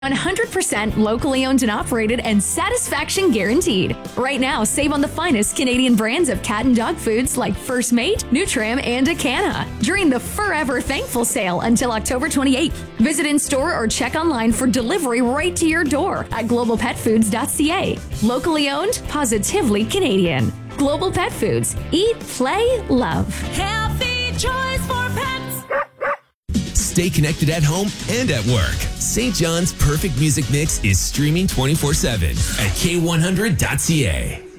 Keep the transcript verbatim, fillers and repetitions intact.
one hundred percent locally owned and operated and satisfaction guaranteed. Right now, save on the finest Canadian brands of cat and dog foods like First Mate, Nutram, and Acana during the Forever Thankful sale until October twenty-eighth. Visit in-store or check online for delivery right to your door at global pet foods dot c a. Locally owned, positively Canadian. Global Pet Foods. Eat, play, love. Healthy choice for pets. Stay connected at home and at work. Saint John's Perfect Music Mix is streaming twenty-four seven at k one hundred dot c a.